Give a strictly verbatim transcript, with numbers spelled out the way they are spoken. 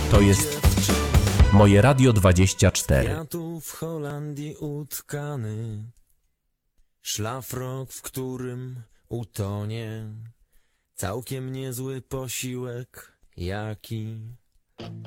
To jest moje Radio dwadzieścia cztery. Kwiatu w Holandii utkany, szlafrok, w którym utonie, całkiem niezły posiłek jaki.